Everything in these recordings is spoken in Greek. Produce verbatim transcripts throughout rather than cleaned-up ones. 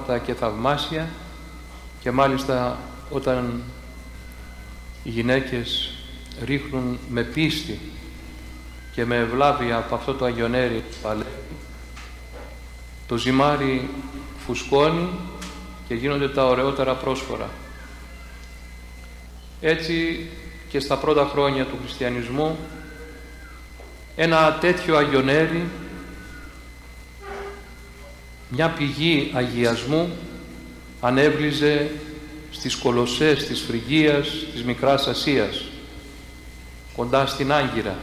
πράγματα και θαυμάσια, και μάλιστα όταν οι γυναίκες ρίχνουν με πίστη και με ευλάβεια από αυτό το αγιονέρι παλεύει, το ζυμάρι φουσκώνει και γίνονται τα ωραιότερα πρόσφορα. Έτσι και στα πρώτα χρόνια του χριστιανισμού ένα τέτοιο αγιονέρι, μια πηγή αγιασμού, ανέβλυζε στις Κολοσσές της Φρυγίας της Μικράς Ασίας, κοντά στην Άγκυρα.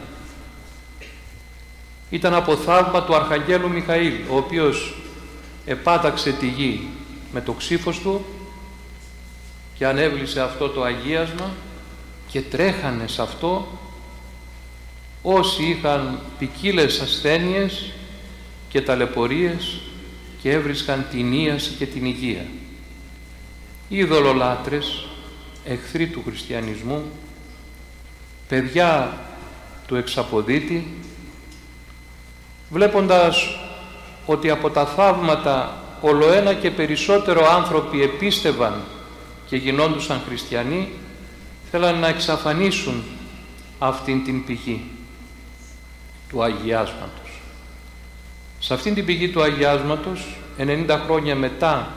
Ήταν από θαύμα του Αρχαγγέλου Μιχαήλ, ο οποίος επάταξε τη γη με το ξύφος του και ανέβλυσε αυτό το αγίασμα, και τρέχανε σε αυτό όσοι είχαν ποικίλες ασθένειες και ταλαιπωρίες και έβρισκαν την ίαση και την υγεία. Οι ειδωλολάτρες, εχθροί του χριστιανισμού, παιδιά του εξαποδίτη, βλέποντας ότι από τα θαύματα ολοένα και περισσότερο άνθρωποι επίστευαν και γινόντουσαν χριστιανοί, θέλαν να εξαφανίσουν αυτήν την πηγή του αγιάσματος. Σε αυτήν την πηγή του αγιάσματος, ενενήντα χρόνια μετά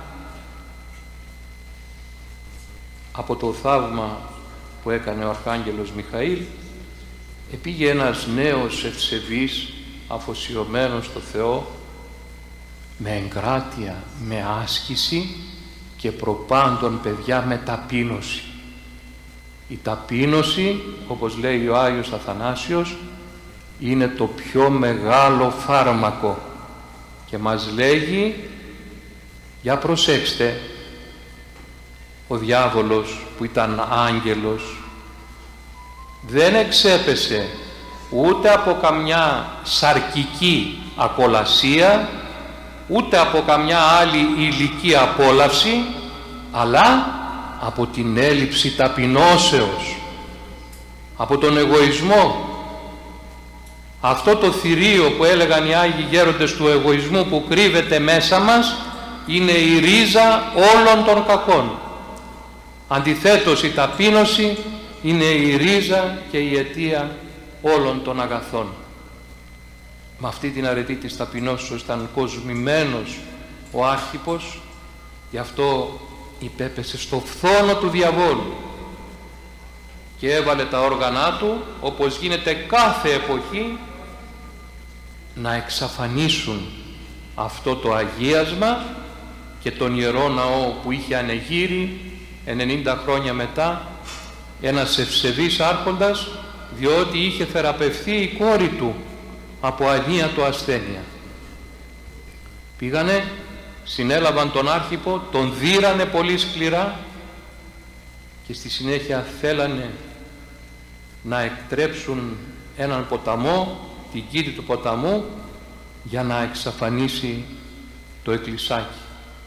από το θαύμα που έκανε ο Αρχάγγελος Μιχαήλ, επήγε ένας νέος ευσεβής, αφοσιωμένος στο Θεό, με εγκράτεια, με άσκηση και προπάντων, παιδιά, με ταπείνωση. Η ταπείνωση, όπως λέει ο Άγιος Αθανάσιος, είναι το πιο μεγάλο φάρμακο, και μας λέγει, για προσέξτε, ο διάβολος που ήταν άγγελος δεν εξέπεσε ούτε από καμιά σαρκική ακολασία, ούτε από καμιά άλλη υλική απόλαυση, αλλά από την έλλειψη ταπεινώσεως, από τον εγωισμό. Αυτό το θηρίο που έλεγαν οι Άγιοι Γέροντες του εγωισμού που κρύβεται μέσα μας είναι η ρίζα όλων των κακών. Αντιθέτως, η ταπείνωση είναι η ρίζα και η αιτία όλων των αγαθών. Με αυτή την αρετή της ταπεινώσεως ήταν κοσμημένος ο Άρχιππος, γι' αυτό υπέπεσε στο φθόνο του διαβόλου και έβαλε τα όργανά του, όπως γίνεται κάθε εποχή, να εξαφανίσουν αυτό το αγίασμα και τον Ιερό Ναό που είχε ανεγείρει ενενήντα χρόνια μετά ένας ευσεβής άρχοντας, διότι είχε θεραπευθεί η κόρη του από ανίατο ασθένεια. Πήγανε, συνέλαβαν τον Άρχιππο, τον δίρανε πολύ σκληρά και στη συνέχεια θέλανε να εκτρέψουν έναν ποταμό, την κήτη του ποταμού, για να εξαφανίσει το εκκλησάκι.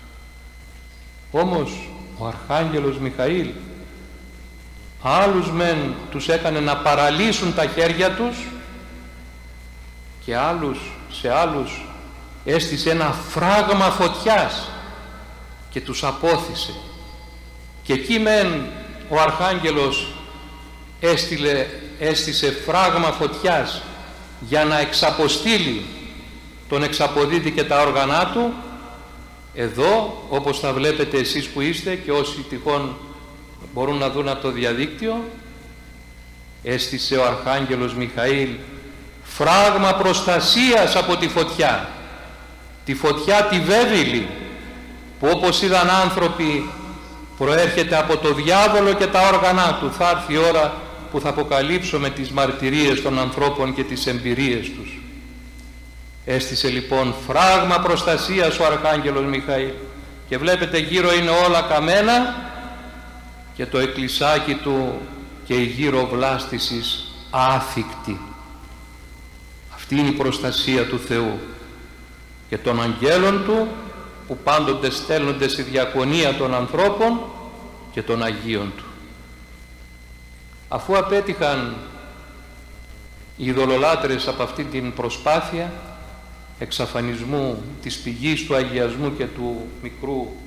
Όμως ο Αρχάγγελος Μιχαήλ άλλους μεν τους έκανε να παραλύσουν τα χέρια τους, και άλλους, σε άλλους έστησε ένα φράγμα φωτιάς και τους απόθυσε. Και εκεί μεν ο Αρχάγγελος έστειλε, έστησε φράγμα φωτιάς για να εξαποστείλει τον εξαποδίτη και τα όργανά του. Εδώ, όπως θα βλέπετε εσείς που είστε και όσοι τυχόν μπορούν να δουν από το διαδίκτυο, έστησε ο Αρχάγγελος Μιχαήλ φράγμα προστασίας από τη φωτιά, τη φωτιά τη βέβηλη, που όπως είδαν άνθρωποι προέρχεται από το διάβολο και τα όργανά του. Θα έρθει η ώρα που θα αποκαλύψουμε τις μαρτυρίες των ανθρώπων και τις εμπειρίες τους. Έστησε λοιπόν φράγμα προστασίας ο Αρχάγγελος Μιχαήλ, και βλέπετε γύρω είναι όλα καμένα και το εκκλησάκι του και η γύρω βλάστησης άθικτη. Αυτή είναι η προστασία του Θεού και των αγγέλων του, που πάντοτε στέλνονται στη διακονία των ανθρώπων και των Αγίων του. Αφού απέτυχαν οι ειδωλολάτρες από αυτή την προσπάθεια εξαφανισμού της πηγής του αγιασμού και του μικρού